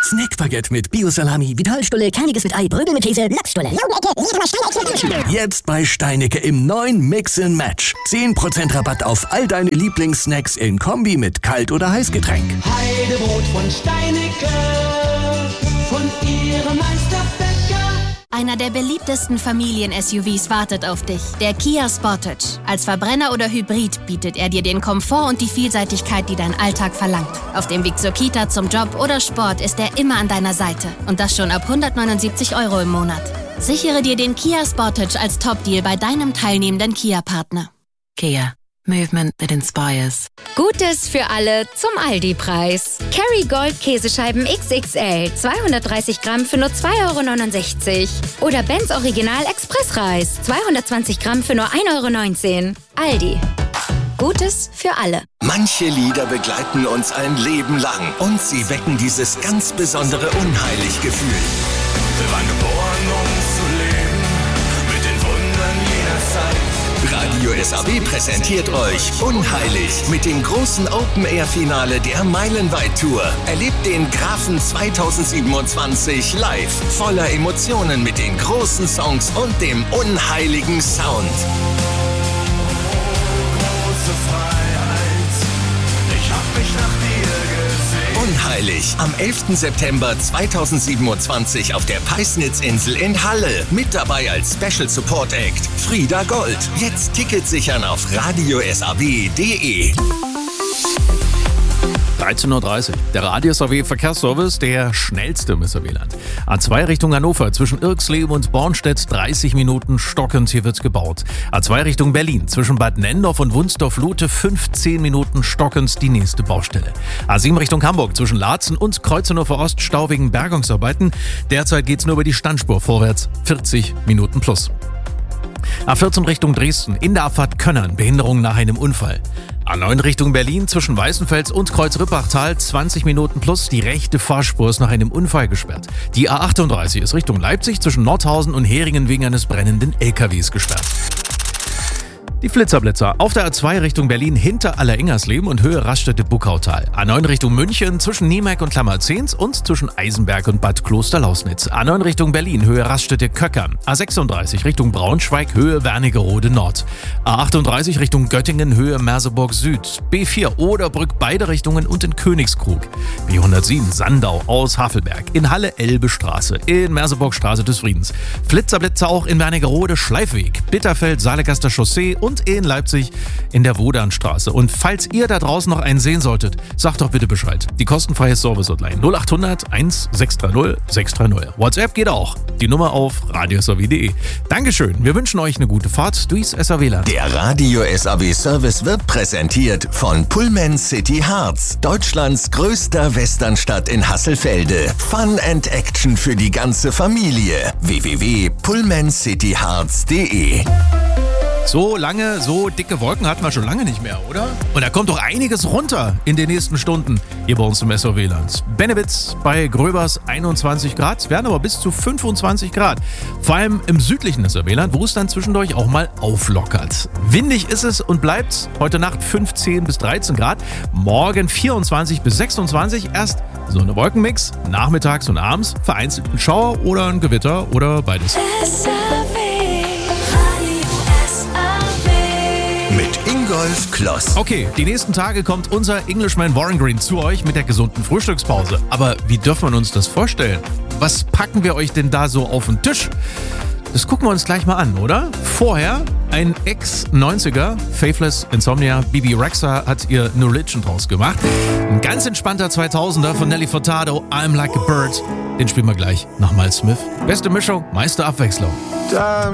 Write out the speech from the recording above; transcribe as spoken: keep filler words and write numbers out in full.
Snackbaguette mit Bio-Salami, Vitalstulle, kerniges mit Ei, Brögel mit Käse, Lachsstulle. Jetzt bei Steinecke im neuen Mix and Match. zehn Prozent Rabatt auf all deine Lieblingssnacks in Kombi mit Kalt- oder Heißgetränk. Heidebrot von Steinecke, von ihrem Meisterbäcker. Einer der beliebtesten Familien-S U Vs wartet auf dich. Der Kia Sportage. Als Verbrenner oder Hybrid bietet er dir den Komfort und die Vielseitigkeit, die dein Alltag verlangt. Auf dem Weg zur Kita, zum Job oder Sport ist er immer an deiner Seite. Und das schon ab hundertneunundsiebzig Euro im Monat. Sichere dir den Kia Sportage als Top-Deal bei deinem teilnehmenden Kia-Partner. Kia. Movement that inspires. Gutes für alle zum Aldi-Preis. Kerry Gold Käsescheiben X X L, zweihundertdreißig Gramm für nur zwei Euro neunundsechzig. Oder Benz Original Expressreis, zweihundertzwanzig Gramm für nur ein Euro neunzehn. Aldi. Gutes für alle. Manche Lieder begleiten uns ein Leben lang und sie wecken dieses ganz besondere Unheilig-Gefühl. Wir waren geboren, um zu leben, mit den Wundern jener Zeit. Radio S A W präsentiert euch Unheilig mit dem großen Open-Air-Finale der Meilenweit-Tour. Erlebt den Grafen zweitausendsiebenundzwanzig live, voller Emotionen mit den großen Songs und dem unheiligen Sound. Große Freiheit, ich hab mich nach dir gesehen. Unheilig am elften September zweitausendsiebenundzwanzig auf der Peisnitzinsel in Halle. Mit dabei als Special Support Act Frieda Gold. Jetzt Tickets sichern auf radio s a w punkt d e. dreizehn Uhr dreißig. Der Radio S A W Verkehrsservice, der schnellste im S A W-Land. A zwei Richtung Hannover, zwischen Irxleben und Bornstedt, dreißig Minuten stockend, hier wird gebaut. A zwei Richtung Berlin, zwischen Bad Nendorf und Wunsdorf-Lute, fünfzehn Minuten stockend, die nächste Baustelle. A sieben Richtung Hamburg, zwischen Laatzen und Kreuznachur Ost, Stau wegen Bergungsarbeiten. Derzeit geht's nur über die Standspur vorwärts, vierzig Minuten plus. A vierzehn Richtung Dresden, in der Abfahrt Könnern, Behinderung nach einem Unfall. A neun Richtung Berlin, zwischen Weißenfels und Kreuz-Rippachtal, zwanzig Minuten plus, die rechte Fahrspur ist nach einem Unfall gesperrt. Die A achtunddreißig ist Richtung Leipzig, zwischen Nordhausen und Heringen wegen eines brennenden L K Ws gesperrt. Die Flitzerblitzer auf der A zwei Richtung Berlin hinter Alleringersleben und Höhe Raststätte-Buckautal. A neun Richtung München zwischen Niemeck und Klammerzehns und zwischen Eisenberg und Bad Klosterlausnitz. A neun Richtung Berlin Höhe Raststätte-Köckern. A sechsunddreißig Richtung Braunschweig Höhe Wernigerode Nord. A achtunddreißig Richtung Göttingen Höhe Merseburg Süd. B vier Oderbrück beide Richtungen und in Königskrug. B hundertsieben Sandau aus Havelberg. In Halle Elbestraße. In Merseburg Straße des Friedens. Flitzerblitzer auch in Wernigerode Schleifweg. Bitterfeld Saalegaster Chaussee und und in Leipzig in der Wodanstraße. Und falls ihr da draußen noch einen sehen solltet, sagt doch bitte Bescheid. Die kostenfreie Service-Hotline null acht hundert eins sechs drei null sechs drei null. WhatsApp geht auch. Die Nummer auf radio s a w punkt d e. Dankeschön. Wir wünschen euch eine gute Fahrt durchs S A W-Land. Der Radio S A W-Service wird präsentiert von Pullman City Harz, Deutschlands größter Westernstadt in Hasselfelde. Fun and Action für die ganze Familie. w w w punkt pullman city harz punkt d e. So lange, so dicke Wolken hatten wir schon lange nicht mehr, oder? Und da kommt doch einiges runter in den nächsten Stunden hier bei uns im S A W-Land. Bennewitz bei Gröbers einundzwanzig Grad, werden aber bis zu fünfundzwanzig Grad. Vor allem im südlichen S A W-Land, wo es dann zwischendurch auch mal auflockert. Windig ist es und bleibt heute Nacht fünfzehn bis dreizehn Grad, morgen vierundzwanzig bis sechsundzwanzig, erst so eine Wolkenmix, nachmittags und abends vereinzelt ein Schauer oder ein Gewitter oder beides. Mit Ingolf Kloss. Okay, die nächsten Tage kommt unser Englishman Warren Green zu euch mit der gesunden Frühstückspause. Aber wie dürfen wir uns das vorstellen? Was packen wir euch denn da so auf den Tisch? Das gucken wir uns gleich mal an, oder? Vorher ein Ex-neunziger, Faithless Insomnia, Bibi Rexha hat ihr New Religion draus gemacht. Ein ganz entspannter zweitausender von Nelly Furtado, I'm Like a Bird. Den spielen wir gleich nach Miles Smith. Beste Mischung, meiste Abwechslung.